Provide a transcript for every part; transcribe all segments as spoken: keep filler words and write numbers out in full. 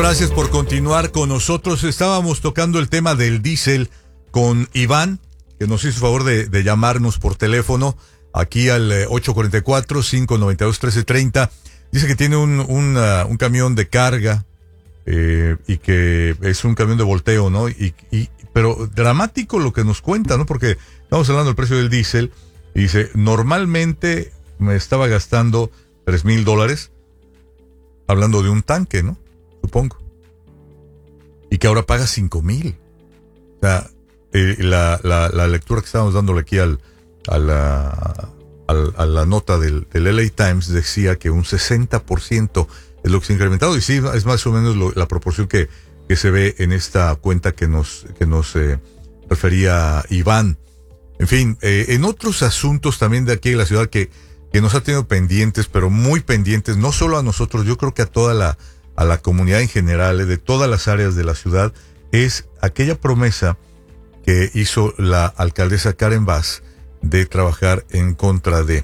Gracias por continuar con nosotros. Estábamos tocando el tema del diésel con Iván, que nos hizo favor de, de llamarnos por teléfono aquí al eh, ocho cuatro cuatro, cinco nueve dos, uno tres tres cero. Dice que tiene un, un, uh, un camión de carga eh, y que es un camión de volteo, ¿no? Y, y pero dramático lo que nos cuenta, ¿no? Porque estamos hablando del precio del diésel y dice, normalmente me estaba gastando tres mil dólares, hablando de un tanque, ¿no? Supongo. Y que ahora paga cinco mil. O sea, eh, la, la, la lectura que estábamos dándole aquí al, a, la, al, a la nota del, del L A Times decía que un sesenta por ciento es lo que se ha incrementado. Y sí, es más o menos lo, la proporción que, que se ve en esta cuenta que nos, que nos eh, refería Iván. En fin, eh, en otros asuntos también de aquí de la ciudad que, que nos ha tenido pendientes, pero muy pendientes, no solo a nosotros, yo creo que a toda la a la comunidad en general, de todas las áreas de la ciudad, es aquella promesa que hizo la alcaldesa Karen Bass de trabajar en contra de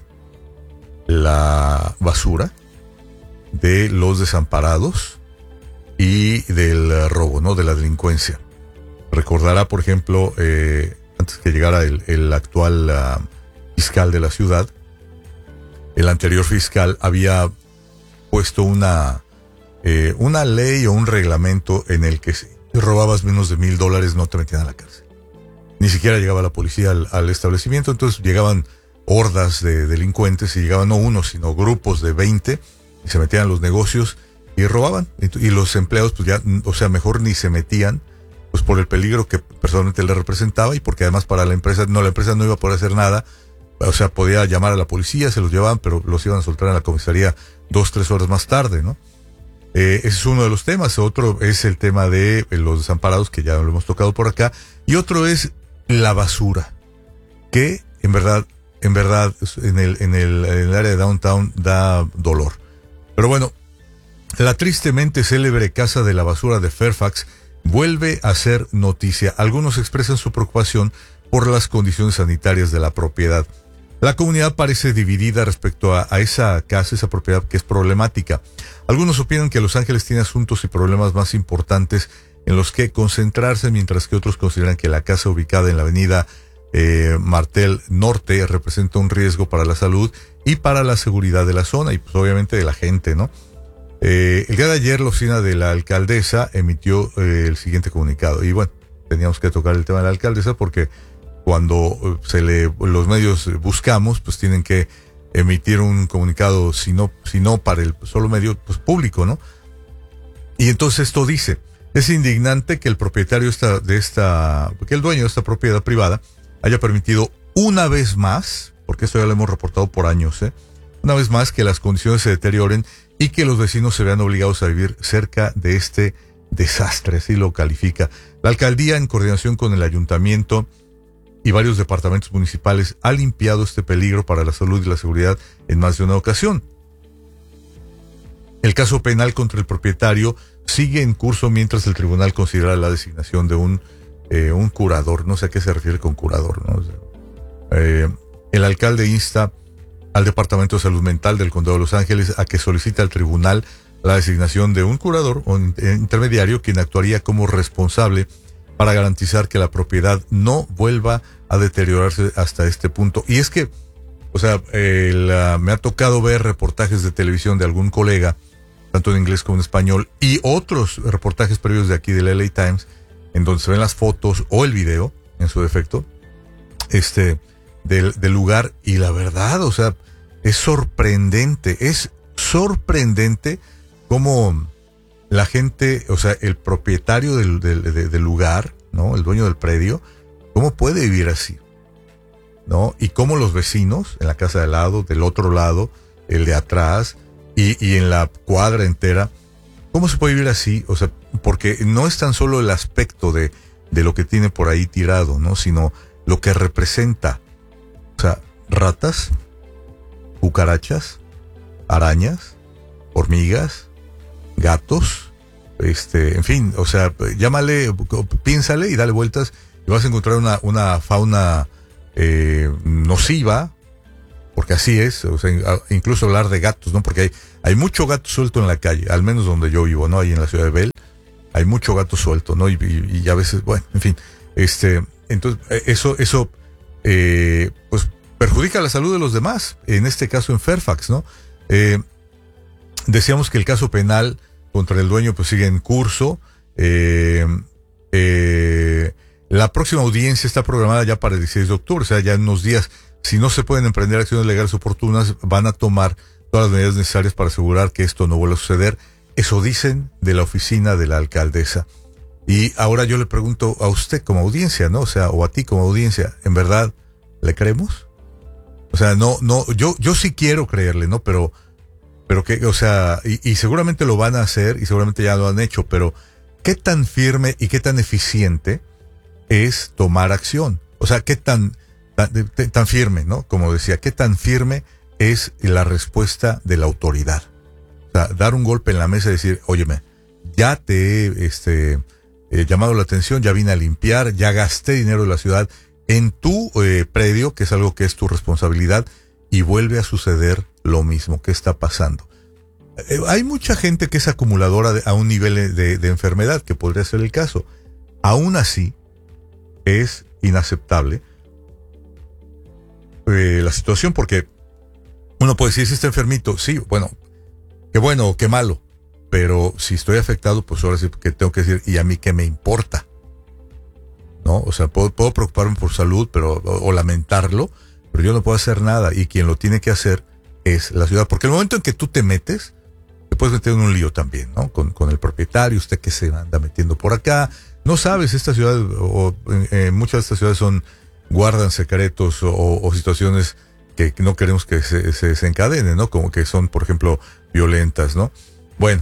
la basura, de los desamparados y del robo, ¿no? De la delincuencia. Recordará, por ejemplo, eh, antes que llegara el, el actual uh, fiscal de la ciudad, el anterior fiscal había puesto una Eh, una ley o un reglamento en el que si robabas menos de mil dólares no te metían a la cárcel. Ni siquiera llegaba la policía al, al establecimiento, entonces llegaban hordas de delincuentes y llegaban no uno, sino grupos de veinte y se metían a los negocios y robaban. Y, y los empleados, pues ya, o sea, mejor ni se metían, pues por el peligro que personalmente le representaba y porque además para la empresa, no, la empresa no iba a poder hacer nada. O sea, podía llamar a la policía, se los llevaban, pero los iban a soltar en la comisaría dos, tres horas más tarde, ¿no? Eh, ese es uno de los temas. Otro es el tema de los desamparados, que ya lo hemos tocado por acá. Y otro es la basura, que en verdad, en verdad, en el, en el, en el área de downtown da dolor. Pero bueno, la tristemente célebre casa de la basura de Fairfax vuelve a ser noticia. Algunos expresan su preocupación por las condiciones sanitarias de la propiedad. La comunidad parece dividida respecto a, a esa casa, esa propiedad que es problemática. Algunos opinan que Los Ángeles tiene asuntos y problemas más importantes en los que concentrarse, mientras que otros consideran que la casa ubicada en la avenida eh, Martel Norte representa un riesgo para la salud y para la seguridad de la zona y pues obviamente de la gente, ¿no? Eh, el día de ayer la oficina de la alcaldesa emitió eh, el siguiente comunicado y bueno, teníamos que tocar el tema de la alcaldesa porque cuando se le, los medios buscamos, pues tienen que emitir un comunicado, si no, si no para el solo medio, pues público, ¿no? Y entonces esto dice, es indignante que el propietario esta, de esta, que el dueño de esta propiedad privada haya permitido una vez más, porque esto ya lo hemos reportado por años, ¿eh? Una vez más que las condiciones se deterioren y que los vecinos se vean obligados a vivir cerca de este desastre, así lo califica. La alcaldía, en coordinación con el ayuntamiento y varios departamentos municipales, ha limpiado este peligro para la salud y la seguridad en más de una ocasión. El caso penal contra el propietario sigue en curso mientras el tribunal considera la designación de un, eh, un curador. No sé a qué se refiere con curador, ¿no? O sea, eh, el alcalde insta al Departamento de Salud Mental del Condado de Los Ángeles a que solicite al tribunal la designación de un curador o intermediario quien actuaría como responsable para garantizar que la propiedad no vuelva a deteriorarse hasta este punto. Y es que, o sea, eh, la, me ha tocado ver reportajes de televisión de algún colega, tanto en inglés como en español, y otros reportajes previos de aquí del L A Times, en donde se ven las fotos o el video, en su defecto, este, del, del lugar, y la verdad, o sea, es sorprendente, es sorprendente cómo la gente, o sea, el propietario del, del, del lugar, ¿no? El dueño del predio, ¿cómo puede vivir así? ¿No? Y cómo los vecinos, en la casa de al lado, del otro lado, el de atrás, y, y en la cuadra entera, ¿cómo se puede vivir así? O sea, porque no es tan solo el aspecto de, de lo que tiene por ahí tirado, ¿no? Sino lo que representa. O sea, ratas, cucarachas, arañas, hormigas, gatos, este, en fin, o sea, llámale, piénsale y dale vueltas y vas a encontrar una, una fauna eh, nociva, porque así es, o sea, incluso hablar de gatos, ¿no? Porque hay, hay mucho gato suelto en la calle, al menos donde yo vivo, ¿no? Ahí en la ciudad de Bell, hay mucho gato suelto, ¿no? Y, y, y a veces, bueno, en fin, este, entonces, eso, eso, eh, pues, perjudica la salud de los demás, en este caso en Fairfax, ¿no? Eh, decíamos que el caso penal contra el dueño, pues, sigue en curso, eh, eh, la próxima audiencia está programada ya para el dieciséis de octubre, o sea, ya en unos días. Si no se pueden emprender acciones legales oportunas, van a tomar todas las medidas necesarias para asegurar que esto no vuelva a suceder. Eso dicen de la oficina de la alcaldesa. Y ahora yo le pregunto a usted como audiencia, ¿no? O sea, o a ti como audiencia, ¿en verdad le creemos? O sea, no, no, yo, yo sí quiero creerle, ¿no? Pero, pero que, o sea, y, y seguramente lo van a hacer y seguramente ya lo han hecho, pero ¿qué tan firme y qué tan eficiente es tomar acción? O sea, ¿qué tan Tan, tan firme, ¿no? Como decía, ¿qué tan firme es la respuesta de la autoridad? O sea, dar un golpe en la mesa y decir, óyeme, ya te he este, eh, llamado la atención, ya vine a limpiar, ya gasté dinero de la ciudad en tu eh, predio, que es algo que es tu responsabilidad, y vuelve a suceder lo mismo. ¿Qué está pasando? Eh, hay mucha gente que es acumuladora de, a un nivel de, de enfermedad, que podría ser el caso. Aún así, es inaceptable Eh, la situación, porque uno puede decir, si está enfermito, sí, bueno, qué bueno o qué malo, pero si estoy afectado, pues ahora sí que tengo que decir, ¿y a mí qué me importa? ¿No? O sea, puedo, puedo preocuparme por salud, pero o, o lamentarlo, pero yo no puedo hacer nada, y quien lo tiene que hacer es la ciudad, porque el momento en que tú te metes, te puedes meter en un lío también, ¿no? Con, con el propietario, usted que se anda metiendo por acá, no sabes, esta ciudad, o eh, muchas de estas ciudades son guardan secretos o, o situaciones que no queremos que se, se desencadenen, ¿no? Como que son, por ejemplo, violentas, ¿no? Bueno,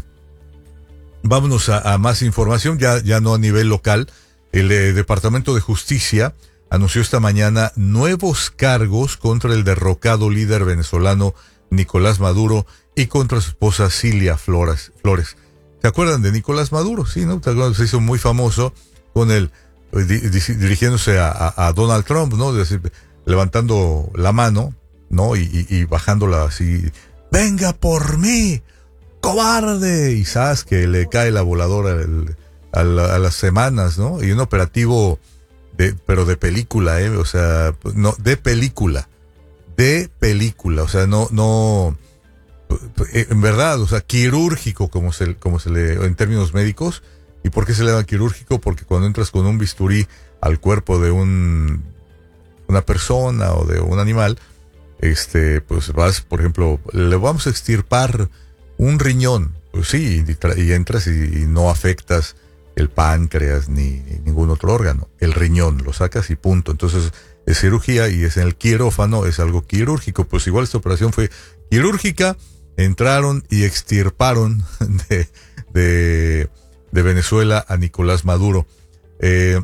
vámonos a, a más información, ya, ya no a nivel local. El eh, Departamento de Justicia anunció esta mañana nuevos cargos contra el derrocado líder venezolano Nicolás Maduro y contra su esposa Cilia Flores. Flores. ¿Se acuerdan de Nicolás Maduro? Sí, ¿no? Se hizo muy famoso con el dirigiéndose a, a, a Donald Trump, ¿no? Decir, levantando la mano, ¿no? Y, y, y bajándola así, venga por mí, cobarde, y sabes que le cae la voladora el, a, la, a las semanas, ¿no? Y un operativo, de, pero de película, ¿eh? O sea, no, de película, de película, o sea, no, no, en verdad, o sea, quirúrgico, como se, como se le, en términos médicos. ¿Y por qué se le llama quirúrgico? Porque cuando entras con un bisturí al cuerpo de un una persona o de un animal, este, pues vas, por ejemplo, le vamos a extirpar un riñón, pues sí, y, y entras y, y no afectas el páncreas ni, ni ningún otro órgano, el riñón, lo sacas y punto. Entonces es cirugía y es en el quirófano, es algo quirúrgico. Pues igual esta operación fue quirúrgica, entraron y extirparon de, de de Venezuela a Nicolás Maduro, eh,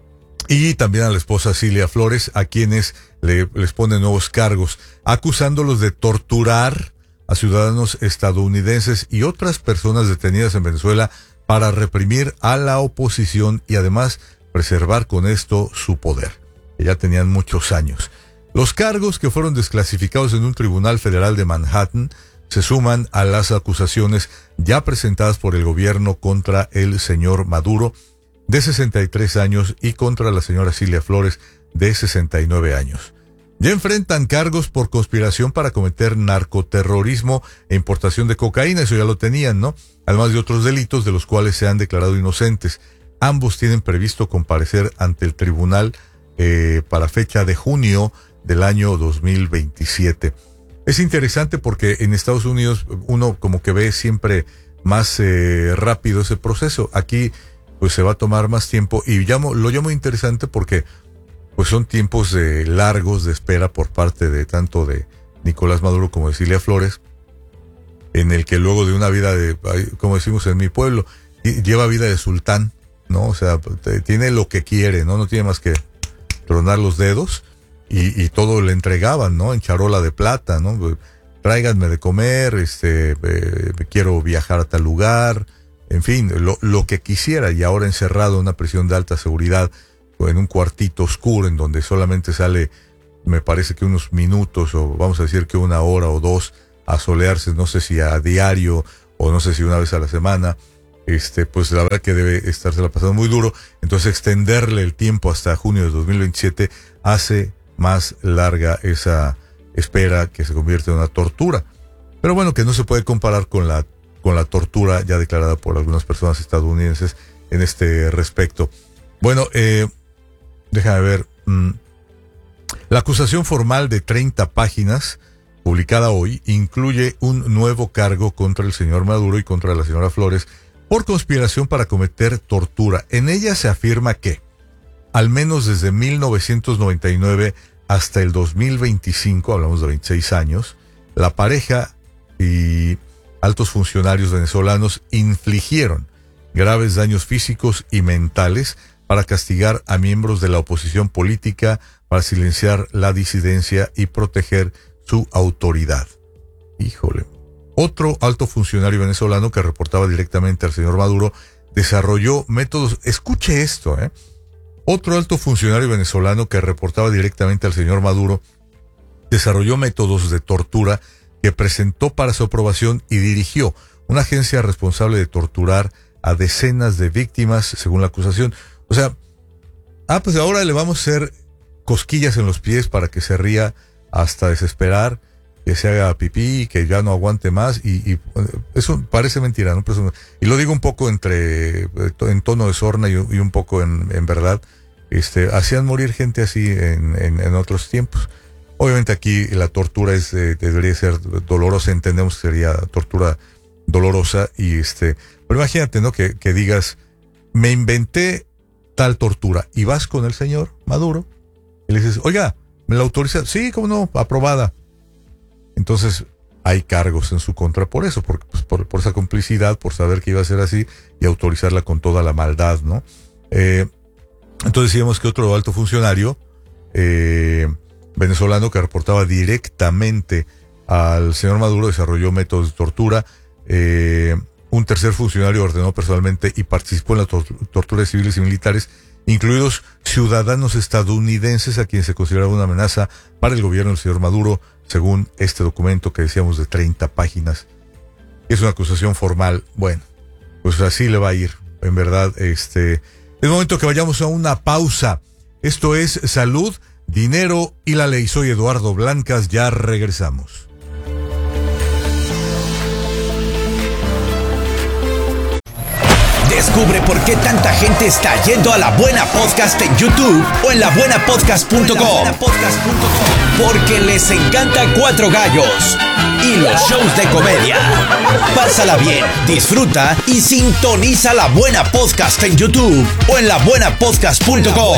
y también a la esposa Cilia Flores, a quienes le, les ponen nuevos cargos, acusándolos de torturar a ciudadanos estadounidenses y otras personas detenidas en Venezuela para reprimir a la oposición y además preservar con esto su poder, que ya tenían muchos años. Los cargos, que fueron desclasificados en un tribunal federal de Manhattan, se suman a las acusaciones ya presentadas por el gobierno contra el señor Maduro, de sesenta y tres años, y contra la señora Cilia Flores, de sesenta y nueve años. Ya enfrentan cargos por conspiración para cometer narcoterrorismo e importación de cocaína, eso ya lo tenían, ¿no? Además de otros delitos de los cuales se han declarado inocentes. Ambos tienen previsto comparecer ante el tribunal eh, para fecha de junio del año dos mil veintisiete. Es interesante porque en Estados Unidos uno como que ve siempre más eh, rápido ese proceso. Aquí pues se va a tomar más tiempo, y llamo, lo llamo interesante porque pues son tiempos eh, largos de espera por parte de tanto de Nicolás Maduro como de Cilia Flores, en el que luego de una vida de, como decimos en mi pueblo, lleva vida de sultán, ¿no? O sea, tiene lo que quiere, ¿no? No tiene más que tronar los dedos. Y, y todo le entregaban, ¿no? En charola de plata, ¿no? Tráiganme de comer, este, eh, quiero viajar a tal lugar, en fin, lo, lo que quisiera. Y ahora encerrado en una prisión de alta seguridad, o en un cuartito oscuro en donde solamente sale, me parece que unos minutos, o vamos a decir que una hora o dos, a solearse, no sé si a diario, o no sé si una vez a la semana, este, pues la verdad que debe estársela pasando muy duro. Entonces extenderle el tiempo hasta junio de dos mil veintisiete hace más larga esa espera, que se convierte en una tortura. Pero bueno, que no se puede comparar con la, con la tortura ya declarada por algunas personas estadounidenses en este respecto. Bueno, eh, déjame ver. Mmm, la acusación formal de treinta páginas, publicada hoy, incluye un nuevo cargo contra el señor Maduro y contra la señora Flores por conspiración para cometer tortura. En ella se afirma que, al menos desde mil novecientos noventa y nueve hasta el dos mil veinticinco, hablamos de veintiséis años, la pareja y altos funcionarios venezolanos infligieron graves daños físicos y mentales para castigar a miembros de la oposición política, para silenciar la disidencia y proteger su autoridad. Híjole. Otro alto funcionario venezolano que reportaba directamente al señor Maduro desarrolló métodos, escuche esto, ¿eh? Otro alto funcionario venezolano que reportaba directamente al señor Maduro desarrolló métodos de tortura que presentó para su aprobación y dirigió una agencia responsable de torturar a decenas de víctimas, según la acusación. O sea, ah, pues ahora le vamos a hacer cosquillas en los pies para que se ría hasta desesperar, que se haga pipí, que ya no aguante más, y, y eso parece mentira, ¿no? Pero, y lo digo un poco entre, en tono de sorna y, y un poco en, en verdad, este, hacían morir gente así en, en, en otros tiempos. Obviamente aquí la tortura es, eh, debería ser dolorosa, entendemos que sería tortura dolorosa, y este, pero imagínate, ¿no? Que, que digas, me inventé tal tortura, y vas con el señor Maduro, y le dices, oiga, ¿me la autoriza? Sí, cómo no, aprobada. Entonces hay cargos en su contra por eso, por, pues, por, por esa complicidad, por saber que iba a ser así y autorizarla con toda la maldad, ¿no? Eh, entonces decíamos que otro alto funcionario eh, venezolano que reportaba directamente al señor Maduro desarrolló métodos de tortura. Eh, un tercer funcionario ordenó personalmente y participó en la tor- tortura de civiles y militares, incluidos ciudadanos estadounidenses a quienes se consideraba una amenaza para el gobierno del señor Maduro, según este documento que decíamos de treinta páginas. Es una acusación formal. Bueno, pues así le va a ir. En verdad, este, es momento que vayamos a una pausa. Esto es Salud, Dinero y la Ley. Soy Eduardo Blancas, ya regresamos. Descubre por qué tanta gente está yendo a La Buena Podcast en YouTube o en la buena podcast punto com. Porque les encanta Cuatro Gallos y los shows de comedia. Pásala bien, disfruta y sintoniza La Buena Podcast en YouTube o en la buena podcast punto com.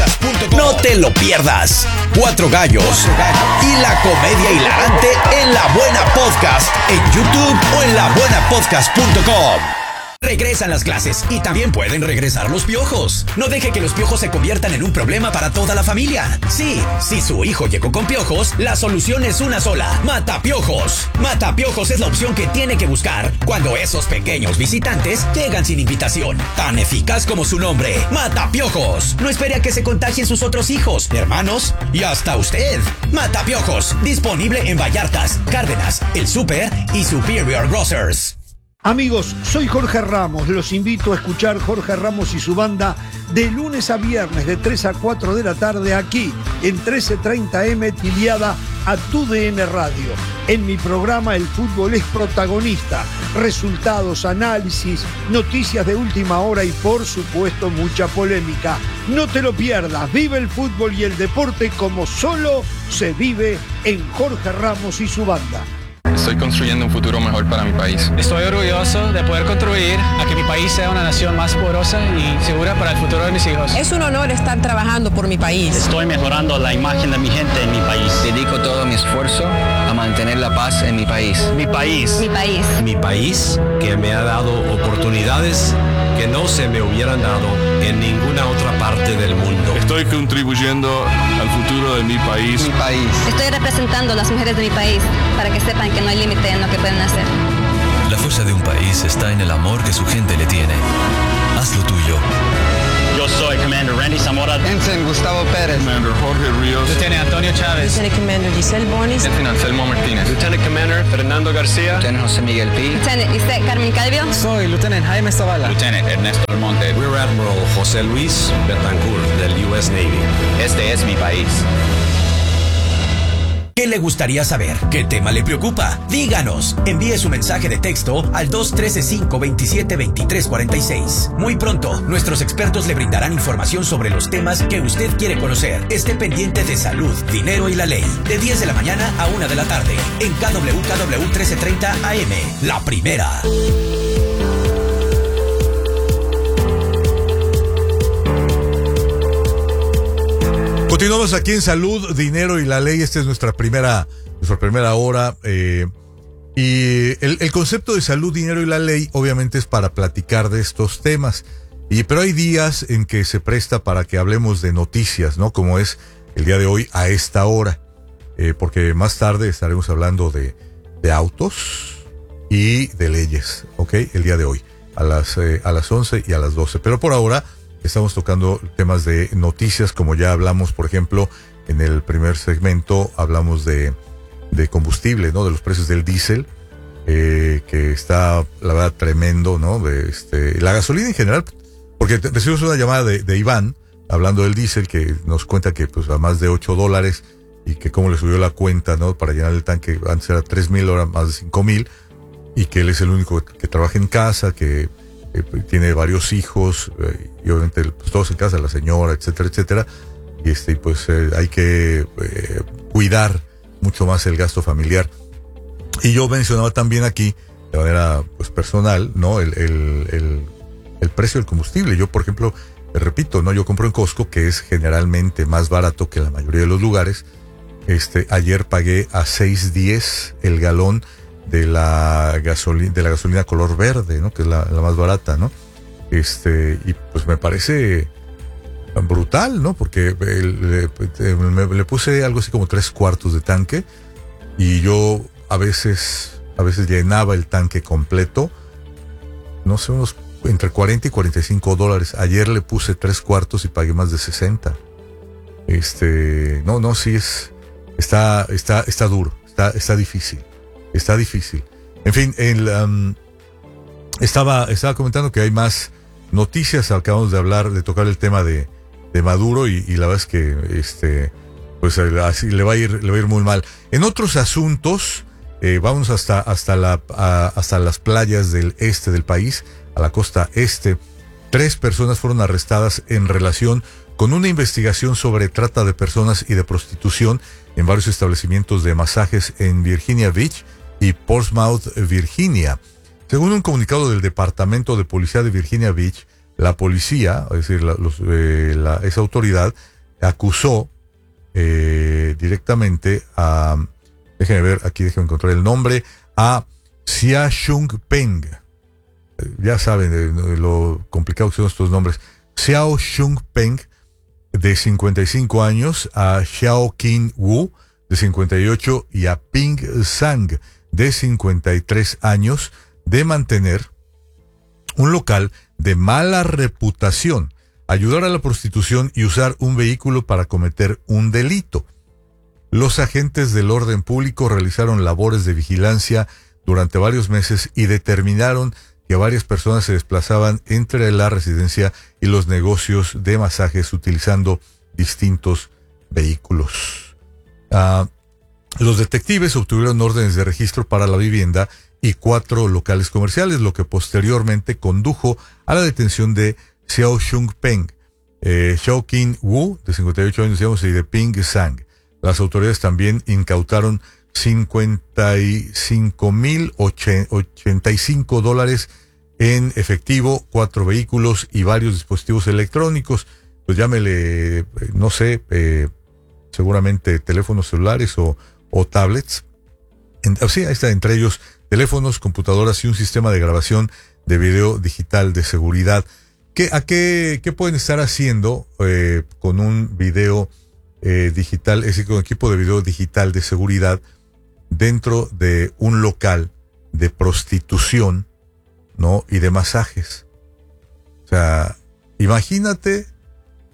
No te lo pierdas. Cuatro Gallos y la comedia hilarante en La Buena Podcast en YouTube o en la buena podcast punto com. Regresan las clases y también pueden regresar los piojos. No deje que los piojos se conviertan en un problema para toda la familia. Sí, si su hijo llegó con piojos, la solución es una sola: Matapiojos. Matapiojos es la opción que tiene que buscar cuando esos pequeños visitantes llegan sin invitación. Tan eficaz como su nombre, Matapiojos. No espere a que se contagien sus otros hijos, hermanos y hasta usted. Matapiojos, disponible en Vallartas, Cárdenas, El Súper y Superior Grocers. Amigos, soy Jorge Ramos, los invito a escuchar Jorge Ramos y su banda de lunes a viernes de tres a cuatro de la tarde aquí en trece treinta eme tiliada a Tu D N Radio. En mi programa el fútbol es protagonista, resultados, análisis, noticias de última hora y por supuesto mucha polémica. No te lo pierdas, vive el fútbol y el deporte como solo se vive en Jorge Ramos y su banda. Estoy construyendo un futuro mejor para mi país. Estoy orgulloso de poder contribuir a que mi país sea una nación más poderosa y segura para el futuro de mis hijos. Es un honor estar trabajando por mi país. Estoy mejorando la imagen de mi gente en mi país. Dedico todo mi esfuerzo a mantener la paz en mi país. Mi país. Mi país. Mi país, que me ha dado oportunidades que no se me hubieran dado en ninguna otra parte del mundo. Estoy contribuyendo al futuro de mi país. Mi país. Estoy representando a las mujeres de mi país para que sepan que no hay límite en lo que pueden hacer. La fuerza de un país está en el amor que su gente le tiene. Haz lo tuyo. Yo soy Commander Randy Zamora. Ensign Gustavo Pérez. Commander Jorge Ríos. Lieutenant Antonio Chávez. Lieutenant Commander Giselle Bonis. Lieutenant Anselmo Martínez. Lieutenant Commander Fernando García. Lieutenant José Miguel P. Lieutenant Lisette Carmen Calvio. Soy Lieutenant Jaime Zavala. Lieutenant Ernesto Almonte. Rear Admiral José Luis Betancourt del U S Navy. Este es mi país. ¿Qué le gustaría saber? ¿Qué tema le preocupa? Díganos. Envíe su mensaje de texto al dos uno tres cinco dos siete dos tres cuatro seis. Muy pronto, nuestros expertos le brindarán información sobre los temas que usted quiere conocer. Esté pendiente de salud, dinero y la ley. De diez de la mañana a una de la tarde. En K W K W trece treinta A M. La primera. Continuamos aquí en Salud, Dinero y la Ley. Esta es nuestra primera, nuestra primera hora. Eh, y el, el concepto de salud, dinero y la ley, obviamente, es para platicar de estos temas. Y pero hay días en que se presta para que hablemos de noticias, ¿no? Como es el día de hoy a esta hora. Eh, porque más tarde estaremos hablando de, de autos y de leyes, ¿ok? El día de hoy, a las, eh, a las once y a las doce. Pero por ahora estamos tocando temas de noticias, como ya hablamos, por ejemplo, en el primer segmento hablamos de, de combustible, ¿no? De los precios del diésel, eh, que está, la verdad, tremendo, ¿no? De este, la gasolina en general, porque recibimos una llamada de, de Iván, hablando del diésel, que nos cuenta que pues a más de ocho dólares, y que cómo le subió la cuenta, ¿no? Para llenar el tanque, antes era tres mil, ahora más de cinco mil, y que él es el único que, que trabaja en casa, que Eh, tiene varios hijos, eh, y obviamente pues, todos en casa, la señora, etcétera, etcétera, y este pues eh, hay que eh, cuidar mucho más el gasto familiar. Y yo mencionaba también aquí, de manera pues personal, ¿no? El, el, el, el precio del combustible. Yo, por ejemplo, repito, ¿no? Yo compro en Costco, que es generalmente más barato que la mayoría de los lugares. Este, ayer pagué a seis diez el galón de la gasolina, de la gasolina color verde, ¿no? Que es la, la más barata, ¿no? Este, y pues me parece brutal, ¿no? Porque le, le, le puse algo así como tres cuartos de tanque, y yo a veces, a veces llenaba el tanque completo, no sé, unos entre cuarenta y cuarenta y cinco dólares. Ayer le puse tres cuartos y pagué más de sesenta. Este, no, no, sí es, está, está, está duro, está, está difícil. Está difícil. En fin, el, um, estaba, estaba comentando que hay más noticias. Acabamos de hablar, de tocar el tema de, de Maduro, y, y la verdad es que este, pues así le va a ir, le va a ir muy mal. En otros asuntos, eh, vamos hasta, hasta la, a, hasta las playas del este del país, a la costa este. Tres personas fueron arrestadas en relación con una investigación sobre trata de personas y de prostitución en varios establecimientos de masajes en Virginia Beach y Portsmouth, Virginia. Según un comunicado del Departamento de Policía de Virginia Beach, la policía, es decir, la, los, eh, la, esa autoridad, acusó eh, directamente a, déjenme ver, aquí déjenme encontrar el nombre, a Xia Shung Peng. Eh, ya saben eh, lo complicado que son estos nombres. Xiao Shung Peng, de cincuenta y cinco años, a Xiao Qin Wu, de cincuenta y ocho, y a Ping Sang, de cincuenta y tres años, de mantener un local de mala reputación, ayudar a la prostitución y usar un vehículo para cometer un delito. Los agentes del orden público realizaron labores de vigilancia durante varios meses y determinaron que varias personas se desplazaban entre la residencia y los negocios de masajes utilizando distintos vehículos. Uh, Los detectives obtuvieron órdenes de registro para la vivienda y cuatro locales comerciales, lo que posteriormente condujo a la detención de Xiao Shung Peng, eh, Xiao Qin Wu, de cincuenta y ocho años, digamos, y de Ping Sang. Las autoridades también incautaron cincuenta y cinco mil ochenta y cinco dólares en efectivo, cuatro vehículos y varios dispositivos electrónicos. Pues llámele, no sé, eh, seguramente teléfonos celulares o o tablets. En, sí, ahí está, entre ellos teléfonos, computadoras y un sistema de grabación de video digital de seguridad. ¿Qué, a qué, qué pueden estar haciendo eh, con un video eh, digital, es decir, con equipo de video digital de seguridad dentro de un local de prostitución, ¿no? Y de masajes? O sea, imagínate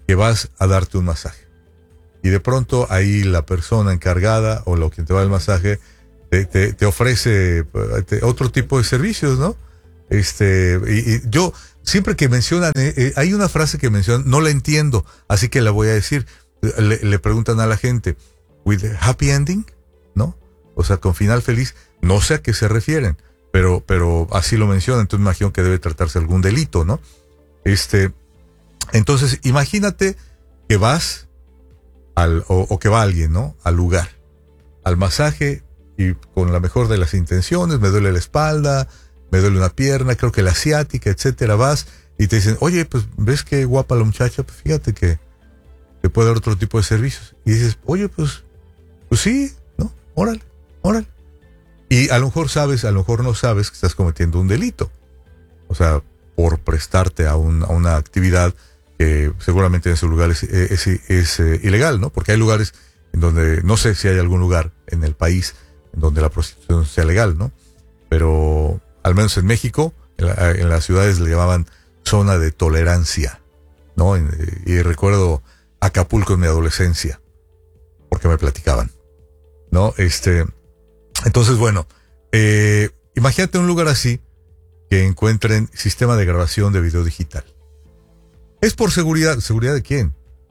que vas a darte un masaje. Y de pronto ahí la persona encargada o lo que te va al masaje te, te, te ofrece te, otro tipo de servicios, ¿no? Este, y, y yo, siempre que mencionan, eh, eh, hay una frase que mencionan, no la entiendo, así que la voy a decir. Le, le preguntan a la gente, ¿with happy ending? ¿No? O sea, con final feliz. No sé a qué se refieren, pero, pero así lo mencionan, entonces me imagino que debe tratarse de algún delito, ¿no? Este, entonces, imagínate que vas al, o, o que va alguien, ¿no? Al lugar, al masaje, y con la mejor de las intenciones, me duele la espalda, me duele una pierna, creo que la asiática, etcétera, vas y te dicen, oye, pues, ¿ves qué guapa la muchacha? Pues fíjate que te puede dar otro tipo de servicios. Y dices, oye, pues, pues sí, ¿no? Órale, órale. Y a lo mejor sabes, a lo mejor no sabes que estás cometiendo un delito. O sea, por prestarte a, un, a una actividad que seguramente en ese lugar es, es, es, es eh, ilegal, ¿no? Porque hay lugares en donde, no sé si hay algún lugar en el país en donde la prostitución sea legal, ¿no? Pero al menos en México, en, la, en las ciudades le llamaban zona de tolerancia, ¿no? Y, y recuerdo Acapulco en mi adolescencia, porque me platicaban, ¿no? Este, entonces, bueno, eh, imagínate un lugar así, que encuentren sistema de grabación de video digital. Es por seguridad. ¿Seguridad de quién?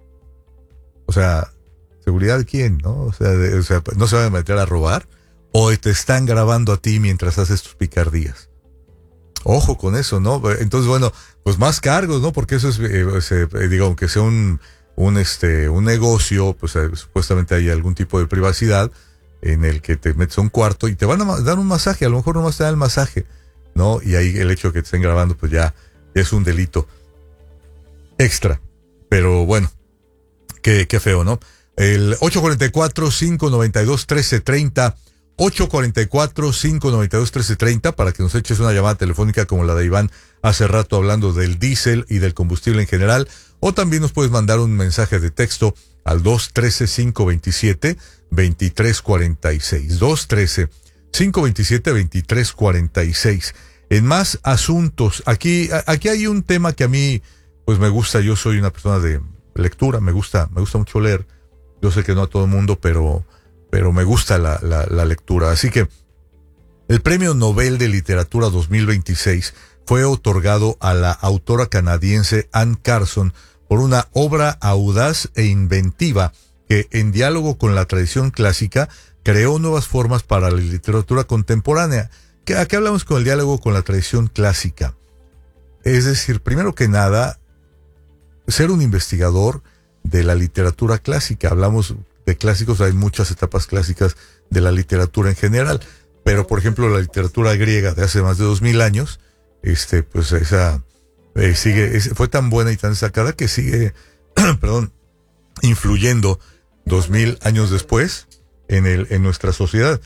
O sea, ¿seguridad de quién, no? O sea, de, o sea, ¿no se van a meter a robar? ¿O te están grabando a ti mientras haces tus picardías? Ojo con eso, ¿no? Entonces, bueno, pues más cargos, ¿no? Porque eso es, eh, eh, digo, aunque sea un un este un negocio, pues eh, supuestamente hay algún tipo de privacidad en el que te metes a un cuarto y te van a dar un masaje, a lo mejor nomás te dan el masaje, ¿no? Y ahí el hecho de que te estén grabando, pues ya es un delito extra. Pero bueno, qué, qué feo, ¿no? El ocho cuatro cuatro, cinco nueve dos, uno tres tres cero, ocho cuatro cuatro, cinco nueve dos, uno tres tres cero, para que nos eches una llamada telefónica como la de Iván hace rato hablando del diésel y del combustible en general. O también nos puedes mandar un mensaje de texto al dos uno tres, cinco dos siete, dos tres cuatro seis. dos uno tres, cinco dos siete, dos tres cuatro seis. En más asuntos, aquí, aquí hay un tema que a mí pues me gusta. Yo soy una persona de lectura, me gusta, me gusta mucho leer. Yo sé que no a todo el mundo, pero, pero me gusta la, la, la lectura. Así que el Premio Nobel de Literatura dos mil veintiséis fue otorgado a la autora canadiense Anne Carson por una obra audaz e inventiva que, en diálogo con la tradición clásica, creó nuevas formas para la literatura contemporánea. ¿A qué hablamos con el diálogo con la tradición clásica? Es decir, primero que nada, ser un investigador de la literatura clásica. Hablamos de clásicos, hay muchas etapas clásicas de la literatura en general, pero por ejemplo la literatura griega de hace más de dos mil años, este, pues esa eh, sigue, es, fue tan buena y tan destacada que sigue, perdón, influyendo dos mil años después en el, en nuestra sociedad.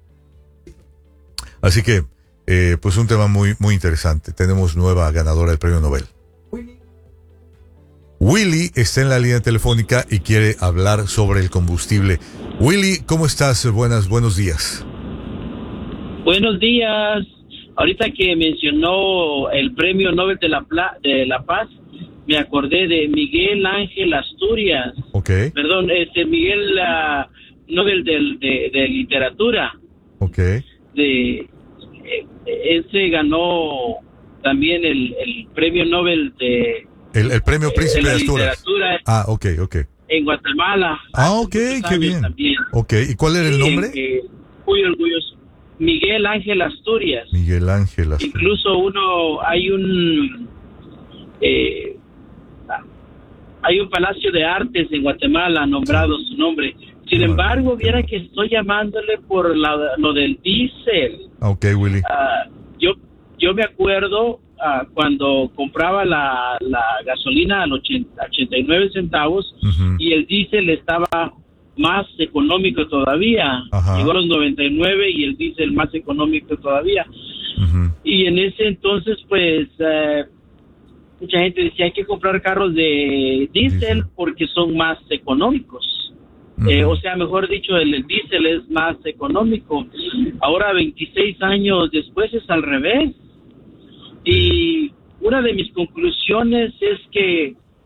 Así que, eh, pues un tema muy, muy interesante. Tenemos nueva ganadora del Premio Nobel. Willy está en la línea telefónica y quiere hablar sobre el combustible. Willy, ¿cómo estás? Buenas, buenos días. Buenos días. Ahorita que mencionó el Premio Nobel de la, Pla- de la Paz, me acordé de Miguel Ángel Asturias. Okay. Perdón, este Miguel uh, Nobel de, de, de Literatura. Okay. De, eh, ese ganó también el, el Premio Nobel de... El, el Premio Príncipe de, de Asturias. Ah, ok, ok. En Guatemala. Ah, ok, qué bien. También. Ok, ¿y cuál era el nombre? Eh, muy orgulloso. Miguel Ángel Asturias. Miguel Ángel Asturias. Incluso uno, hay un... Eh, hay un Palacio de Artes en Guatemala nombrado su nombre. Sin embargo, viera que estoy llamándole por la, lo del diésel. Ok, Willy. Uh, yo, yo me acuerdo uh, cuando compraba la, la gasolina a ochenta, ochenta y nueve centavos, uh-huh, y el diésel estaba más económico todavía. Ajá. Llegó a los noventa y nueve y el diésel más económico todavía. Uh-huh. Y en ese entonces, pues, uh, mucha gente decía hay que comprar carros de diésel porque son más económicos. Uh-huh. Eh, o sea, mejor dicho, el, el diésel es más económico. Ahora, veintiséis años después, es al revés. Y una de mis conclusiones es que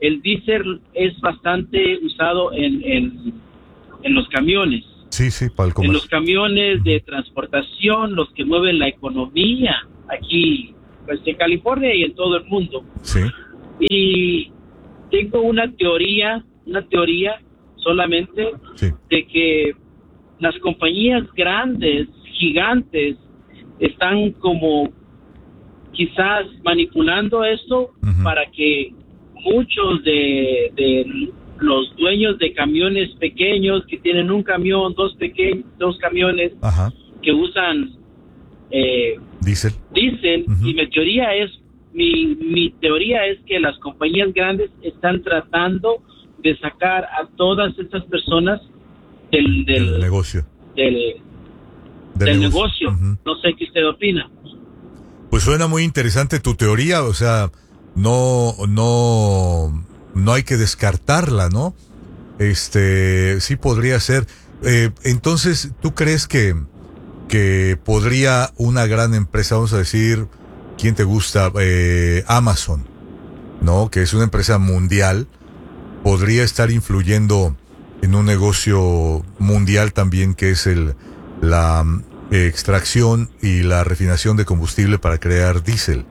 el diésel es bastante usado en, en, en los camiones. Sí, sí, para el comercio. En los camiones de transportación, los que mueven la economía aquí, pues en California y en todo el mundo. Sí. Y tengo una teoría, una teoría solamente, sí, de que las compañías grandes, gigantes, están como quizás manipulando esto uh-huh. para que muchos de, de los dueños de camiones pequeños que tienen un camión, dos pequeños, dos camiones Ajá. que usan eh, diésel, diésel uh-huh. y mi teoría es mi mi teoría es que las compañías grandes están tratando de sacar a todas estas personas del del, del negocio del, del, del negocio, negocio. Uh-huh. No sé qué usted opina. Pues suena muy interesante tu teoría, o sea, no no no hay que descartarla, ¿no? Este, sí podría ser. Eh, entonces, ¿tú crees que que podría una gran empresa, vamos a decir, ¿quién te gusta? Eh, Amazon, ¿no? Que es una empresa mundial, podría estar influyendo en un negocio mundial también, que es el la eh, extracción y la refinación de combustible para crear diésel.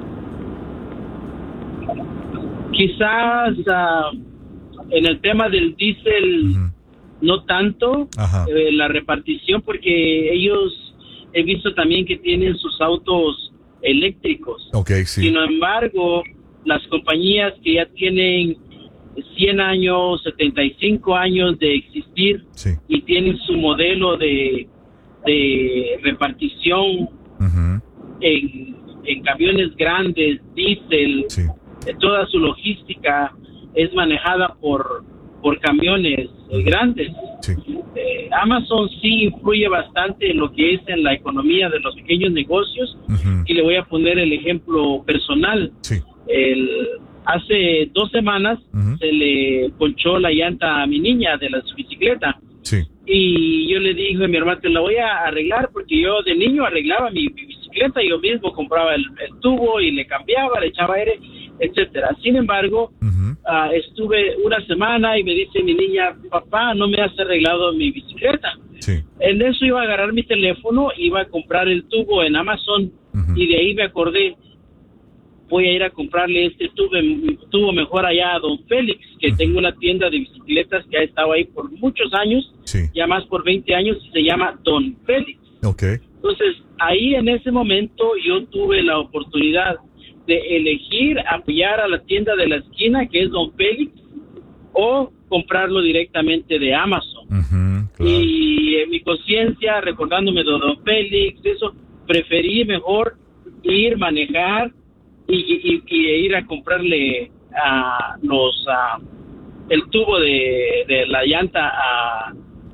Quizás uh, en el tema del diésel uh-huh. no tanto eh, la repartición, porque ellos he visto también que tienen sus autos eléctricos. Okay, sí. Sin embargo, las compañías que ya tienen cien años, setenta y cinco años de existir sí. y tienen su modelo de, de repartición uh-huh. en, en camiones grandes, diésel, sí. toda su logística es manejada por por camiones uh-huh. grandes. Sí. Eh, Amazon sí influye bastante en lo que es en la economía de los pequeños negocios uh-huh. y le voy a poner el ejemplo personal. Sí. El, hace dos semanas uh-huh. se le ponchó la llanta a mi niña de la bicicleta. Sí. Y yo le dije a mi hermano, te la voy a arreglar, porque yo de niño arreglaba mi, mi bicicleta, yo mismo compraba el, el tubo y le cambiaba, le echaba aire, etcétera. Sin embargo, uh-huh. uh, estuve una semana y me dice mi niña, papá, no me has arreglado mi bicicleta. Sí. En eso iba a agarrar mi teléfono, iba a comprar el tubo en Amazon uh-huh. y de ahí me acordé, voy a ir a comprarle este tubo, tubo mejor allá a Don Félix, que uh-huh. tengo una tienda de bicicletas que ha estado ahí por muchos años, sí. ya más por veinte años, y se llama Don Félix. Okay. Entonces, ahí en ese momento yo tuve la oportunidad de elegir apoyar a la tienda de la esquina, que es Don Félix, o comprarlo directamente de Amazon. Uh-huh, claro. Y en mi conciencia, recordándome de Don Félix, eso, preferí mejor ir, manejar y, y, y ir a comprarle a uh, los uh, el tubo de, de la llanta a,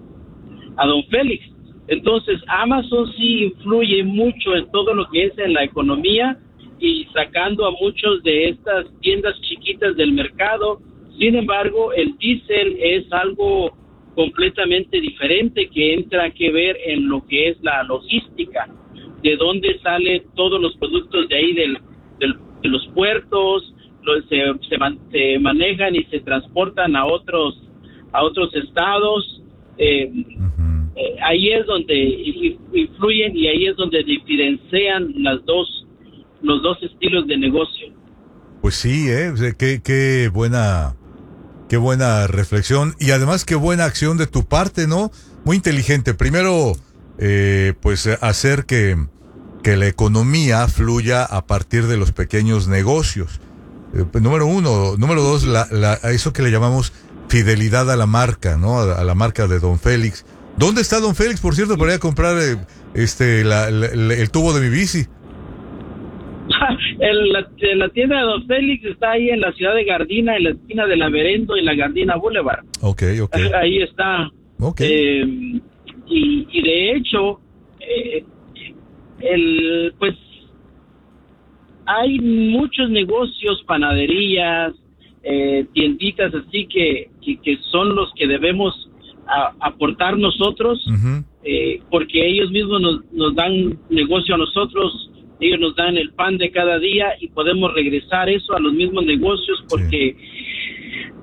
a Don Félix. Entonces, Amazon sí influye mucho en todo lo que es en la economía y sacando a muchos de estas tiendas chiquitas del mercado. Sin embargo, el diésel es algo completamente diferente que entra que ver en lo que es la logística, de dónde salen todos los productos de ahí del, del, de los puertos, los, se, se, man, se manejan y se transportan a otros a otros estados. Eh, uh-huh. eh, ahí es donde influyen y ahí es donde diferencian las dos los dos estilos de negocio. Pues sí, eh, qué, qué buena, qué buena reflexión y además qué buena acción de tu parte, ¿no? Muy inteligente. Primero, eh, pues hacer que, que la economía fluya a partir de los pequeños negocios. Eh, número uno, número dos, la, la, eso que le llamamos fidelidad a la marca, ¿no? A, a la marca de Don Félix. ¿Dónde está Don Félix, por cierto, para ir a comprar eh, este la, la, el tubo de mi bici? El, la, la tienda de Don Félix está ahí en la ciudad de Gardina, en la esquina de la Verendo y la Gardina Boulevard. Ok, ok. Ahí está. Okay. Eh, y, y de hecho, eh, el pues hay muchos negocios, panaderías, eh, tienditas así que, que, que son los que debemos a, aportar nosotros, uh-huh. eh, porque ellos mismos nos, nos dan negocio a nosotros. Ellos nos dan el pan de cada día y podemos regresar eso a los mismos negocios porque sí.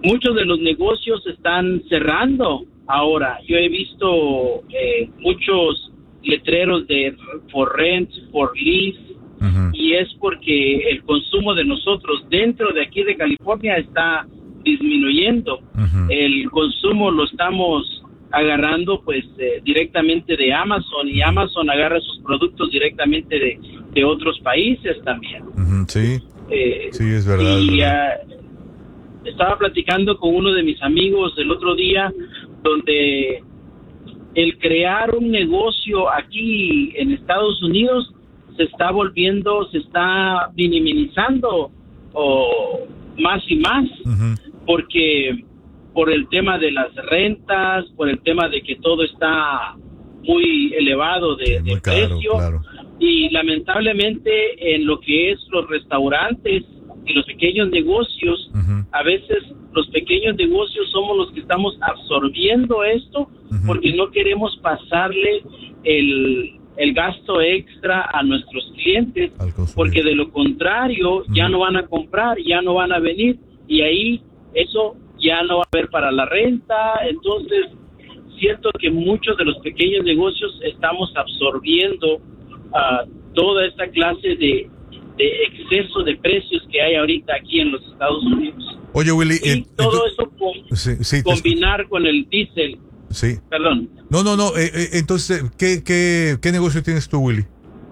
muchos de los negocios están cerrando ahora. Yo he visto eh, muchos letreros de for rent, for lease, uh-huh. y es porque el consumo de nosotros dentro de aquí de California está disminuyendo. Uh-huh. El consumo lo estamos agarrando pues eh, directamente de Amazon, y Amazon agarra sus productos directamente de, de otros países también. Uh-huh. Sí, eh, sí, es verdad. Y es verdad. Uh, estaba platicando con uno de mis amigos el otro día, donde el crear un negocio aquí en Estados Unidos se está volviendo, se está minimizando o más y más, uh-huh. porque por el tema de las rentas, por el tema de que todo está muy elevado de, sí, muy de caro, precio, claro. Y lamentablemente en lo que es los restaurantes y los pequeños negocios, uh-huh. a veces los pequeños negocios somos los que estamos absorbiendo esto, uh-huh. porque no queremos pasarle el, el gasto extra a nuestros clientes, porque de lo contrario uh-huh. ya no van a comprar, ya no van a venir, y ahí eso ya no va a haber para la renta. Entonces siento que muchos de los pequeños negocios estamos absorbiendo uh, toda esta clase de de exceso de precios que hay ahorita aquí en los Estados Unidos. Oye, Willy, y eh, todo entonces, eso con, sí, sí, combinar con el diésel. Sí. Perdón. No, no, no. Eh, eh, entonces, ¿qué, qué, ¿qué negocio tienes tú, Willy?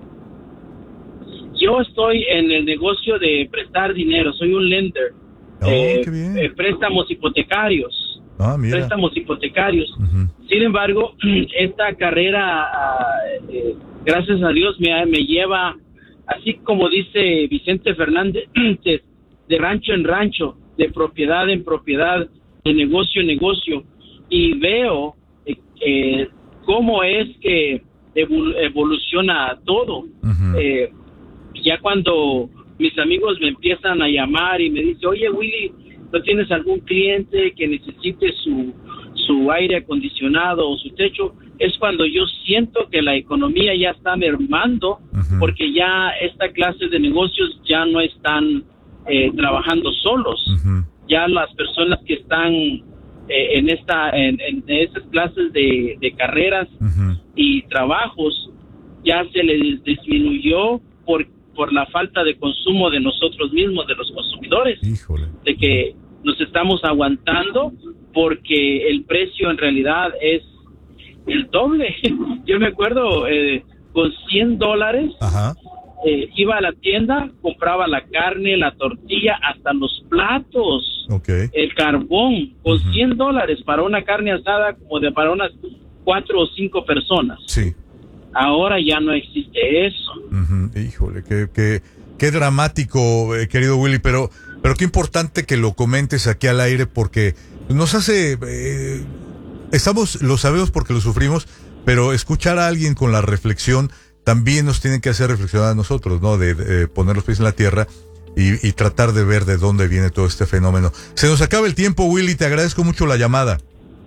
Yo estoy en el negocio de prestar dinero. Soy un lender. Oh, eh, qué bien. Eh, préstamos hipotecarios. Ah, mira. Préstamos hipotecarios. Uh-huh. Sin embargo, esta carrera, eh, gracias a Dios, me, me lleva, así como dice Vicente Fernández, de rancho en rancho, de propiedad en propiedad, de negocio en negocio, y veo eh, eh, cómo es que evol- evoluciona todo. Uh-huh. Eh, ya cuando mis amigos me empiezan a llamar y me dicen, oye, Willy, ¿no tienes algún cliente que necesite su, su aire acondicionado o su techo? Es cuando yo siento que la economía ya está mermando, uh-huh. porque ya esta clase de negocios ya no están eh, trabajando solos. Uh-huh. Ya las personas que están eh, en esta en, en estas clases de, de carreras uh-huh. y trabajos, ya se les disminuyó por, por la falta de consumo de nosotros mismos, de los consumidores. Híjole. De que nos estamos aguantando porque el precio en realidad es el doble. Yo me acuerdo, eh, con cien dólares, eh, iba a la tienda, compraba la carne, la tortilla, hasta los platos, okay. el carbón, con uh-huh. cien dólares para una carne asada como de para unas cuatro o cinco personas. Sí. Ahora ya no existe eso. Uh-huh. Híjole, qué, qué, qué dramático, eh, querido Willy, pero, pero qué importante que lo comentes aquí al aire, porque nos hace... Eh, Estamos, lo sabemos porque lo sufrimos, pero escuchar a alguien con la reflexión también nos tiene que hacer reflexionar a nosotros, ¿no? De, de poner los pies en la tierra y, y tratar de ver de dónde viene todo este fenómeno. Se nos acaba el tiempo, Willy, te agradezco mucho la llamada.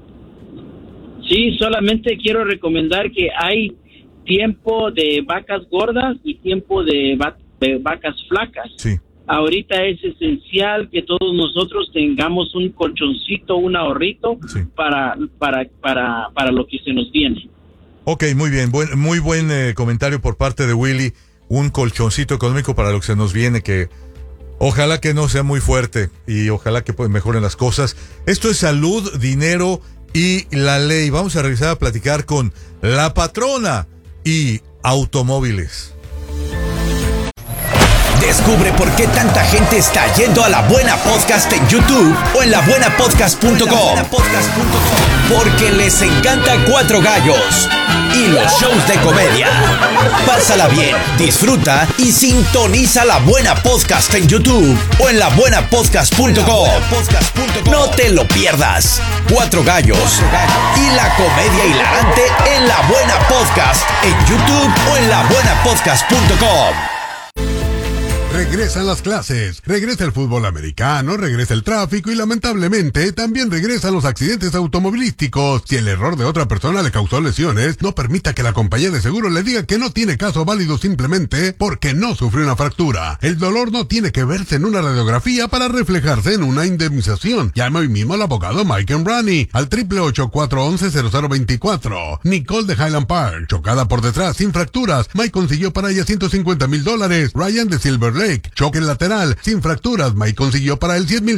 Sí, solamente quiero recomendar que hay tiempo de vacas gordas y tiempo de, va- de vacas flacas. Sí. Ahorita es esencial que todos nosotros tengamos un colchoncito, un ahorrito, sí. para, para, para, para lo que se nos viene. Ok, muy bien, buen, muy buen eh, comentario por parte de Willy, un colchoncito económico para lo que se nos viene, que ojalá que no sea muy fuerte y ojalá que pues, mejoren las cosas. Esto es salud, dinero y la ley. Vamos a regresar a platicar con la patrona y automóviles. Descubre por qué tanta gente está yendo a La Buena Podcast en YouTube o en la buena podcast punto com. Porque les encanta Cuatro Gallos y los shows de comedia. Pásala bien, disfruta y sintoniza La Buena Podcast en YouTube o en la buena podcast punto com. No te lo pierdas. Cuatro Gallos y la comedia hilarante en La Buena Podcast en YouTube o en la buena podcast punto com. Regresan las clases, regresa el fútbol americano, regresa el tráfico y lamentablemente también regresan los accidentes automovilísticos. Si el error de otra persona le causó lesiones, no permita que la compañía de seguro le diga que no tiene caso válido simplemente porque no sufrió una fractura. El dolor no tiene que verse en una radiografía para reflejarse en una indemnización. Llame hoy mismo al abogado Mike Embrani al triple ocho, cuatro once, cero cero veinticuatro. Nicole de Highland Park, chocada por detrás sin fracturas. Mike consiguió para ella ciento cincuenta mil dólares. Ryan de Silver Lake, choque lateral sin fracturas. Mike consiguió para él cien mil